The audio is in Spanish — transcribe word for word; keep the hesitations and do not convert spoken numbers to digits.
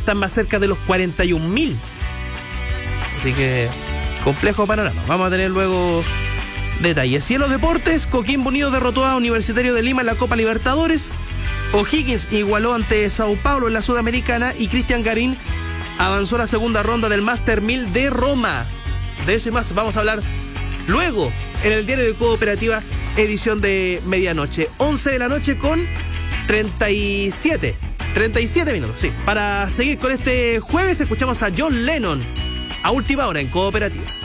están más cerca de los cuarenta y un mil. Así que complejo panorama. Vamos a tener luego detalles. Y en los deportes, Coquimbo Unido derrotó a Universitario de Lima en la Copa Libertadores. O'Higgins igualó ante Sao Paulo en la Sudamericana y Cristian Garín avanzó a la segunda ronda del Master mil de Roma. De eso y más vamos a hablar luego en el diario de Cooperativa, edición de medianoche. once de la noche con treinta y siete minutos, sí. Para seguir con este jueves, escuchamos a John Lennon a última hora en Cooperativa.